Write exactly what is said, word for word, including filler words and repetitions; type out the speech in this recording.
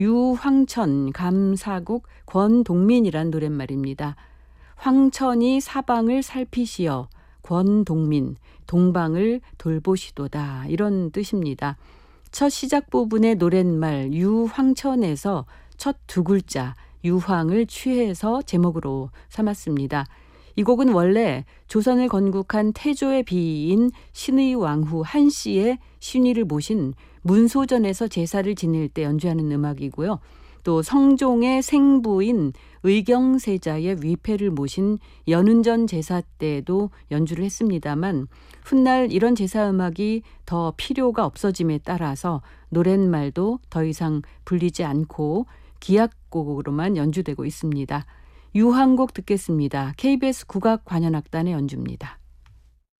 유황천 감사국 권동민이란 노랫말입니다. 황천이 사방을 살피시어 권동민 동방을 돌보시도다, 이런 뜻입니다. 첫 시작 부분의 노랫말 유황천에서 첫 두 글자 유황을 취해서 제목으로 삼았습니다. 이 곡은 원래 조선을 건국한 태조의 비인 신의 왕후 한씨의 신의를 모신 문소전에서 제사를 지낼 때 연주하는 음악이고요. 또 성종의 생부인 의경세자의 위패를 모신 연운전 제사 때도 연주를 했습니다만, 훗날 이런 제사 음악이 더 필요가 없어짐에 따라서 노랫말도 더 이상 불리지 않고 기악곡으로만 연주되고 있습니다. 유황곡 듣겠습니다. 케이비에스 국악관현악단의 연주입니다.